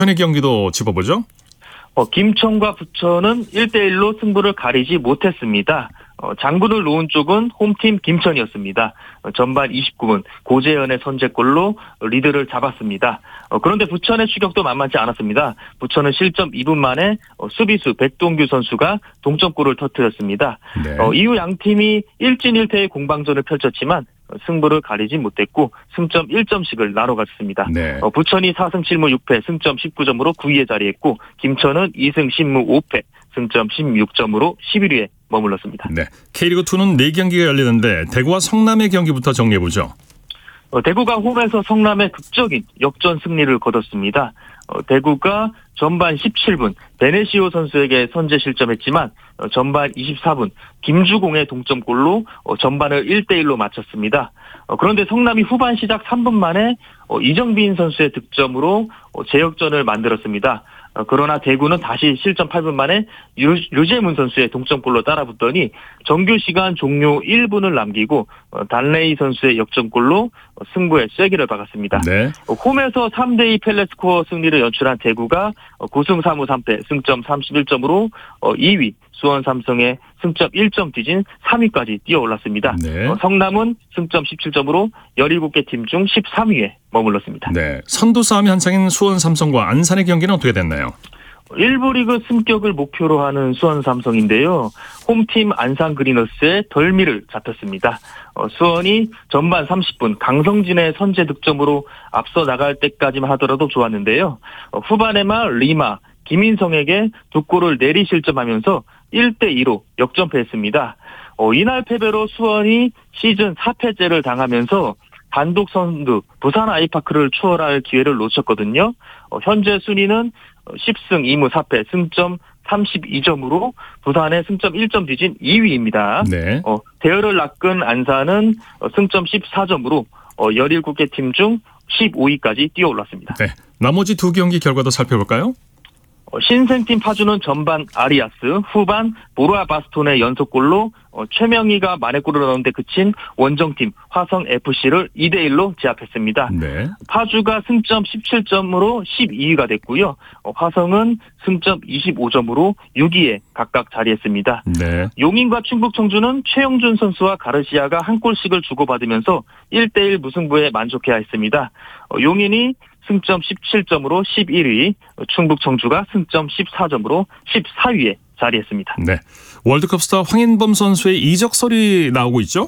현의 경기도 짚어보죠. 김천과 부천은 1대1로 승부를 가리지 못했습니다. 장군을 놓은 쪽은 홈팀 김천이었습니다. 전반 29분 고재현의 선제골로 리드를 잡았습니다. 그런데 부천의 추격도 만만치 않았습니다. 부천은 실점 2분 만에 수비수 백동규 선수가 동점골을 터뜨렸습니다. 네. 이후 양팀이 1진 1패의 공방전을 펼쳤지만 승부를 가리지 못했고 승점 1점씩을 나눠 가졌습니다. 네. 부천이 4승 7무 6패 승점 19점으로 9위에 자리했고 김천은 2승 10무 5패 승점 16점으로 11위에 머물렀습니다. 네. K리그2는 4경기가 열리는데 대구와 성남의 경기부터 정리해보죠. 대구가 홈에서 성남의 극적인 역전 승리를 거뒀습니다. 대구가 전반 17분 베네시오 선수에게 선제 실점했지만 전반 24분 김주공의 동점골로 전반을 1대1로 마쳤습니다. 그런데 성남이 후반 시작 3분 만에 이정빈 선수의 득점으로 재역전을 만들었습니다. 그러나 대구는 다시 실점 8분 만에 류재문 선수의 동점골로 따라붙더니 정규 시간 종료 1분을 남기고 달레이 선수의 역전골로 승부에 쐐기를 박았습니다. 네. 홈에서 3대2 펠레스코어 승리를 연출한 대구가 9승 3무 3패 승점 31점으로 2위 수원 삼성의 승점 1점 뒤진 3위까지 뛰어올랐습니다. 네. 성남은 승점 17점으로 17개 팀 중 13위에 머물렀습니다. 네. 선두 싸움이 한창인 수원 삼성과 안산의 경기는 어떻게 됐나요? 1부 리그 승격을 목표로 하는 수원 삼성인데요. 홈팀 안산 그리너스의 덜미를 잡혔습니다. 수원이 전반 30분 강성진의 선제 득점으로 앞서 나갈 때까지만 하더라도 좋았는데요. 후반에만 리마, 김인성에게 두 골을 내리 실점하면서 1대2로 역전패했습니다. 이날 패배로 수원이 시즌 4패째를 당하면서 단독 선두 부산 아이파크를 추월할 기회를 놓쳤거든요. 현재 순위는 10승 2무 4패 승점 32점으로 부산의 승점 1점 뒤진 2위입니다. 네. 대열을 낚은 안산은 승점 14점으로 17개 팀 중 15위까지 뛰어올랐습니다. 네. 나머지 두 경기 결과도 살펴볼까요? 신생팀 파주는 전반 아리아스, 후반 보르아 바스톤의 연속골로 최명희가 만회골을 넣었는데 그친 원정팀 화성FC를 2대1로 제압했습니다. 네. 파주가 승점 17점으로 12위가 됐고요. 화성은 승점 25점으로 6위에 각각 자리했습니다. 네. 용인과 충북 청주는 최영준 선수와 가르시아가 한 골씩을 주고받으면서 1대1 무승부에 만족해야 했습니다. 용인이 승점 17점으로 11위, 충북 청주가 승점 14점으로 14위에 자리했습니다. 네. 월드컵 스타 황인범 선수의 이적설이 나오고 있죠?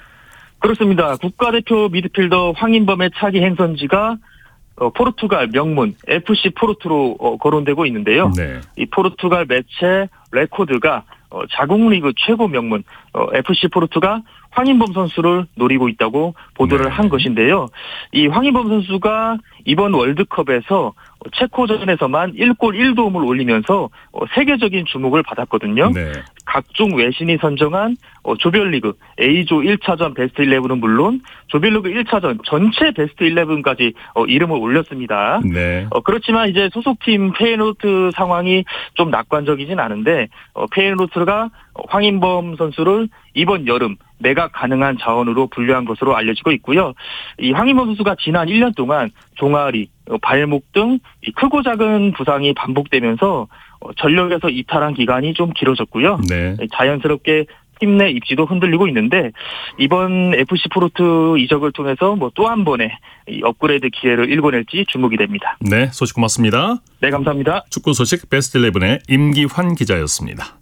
그렇습니다. 국가대표 미드필더 황인범의 차기 행선지가 포르투갈 명문 FC 포르투로 거론되고 있는데요. 네. 이 포르투갈 매체 레코드가 자국 리그 최고 명문 FC 포르투가 황인범 선수를 노리고 있다고 보도를 한 것인데요. 이 황인범 선수가 이번 월드컵에서 체코전에서만 1골 1도움을 올리면서 세계적인 주목을 받았거든요. 네. 각종 외신이 선정한 조별리그 A조 1차전 베스트 11은 물론 조별리그 1차전 전체 베스트 11까지 이름을 올렸습니다. 네. 그렇지만 이제 소속팀 페이노르트 상황이 좀 낙관적이진 않은데 페이노르트가 황인범 선수를 이번 여름 매각 가능한 자원으로 분류한 것으로 알려지고 있고요. 이 황인범 선수가 지난 1년 동안 종아리, 발목 등 크고 작은 부상이 반복되면서 전력에서 이탈한 기간이 좀 길어졌고요. 네. 자연스럽게 팀 내 입지도 흔들리고 있는데 이번 FC 포르투 이적을 통해서 또 한 번의 업그레이드 기회를 일궈낼지 주목이 됩니다. 네, 소식 고맙습니다. 네, 감사합니다. 축구 소식 베스트 11의 임기환 기자였습니다.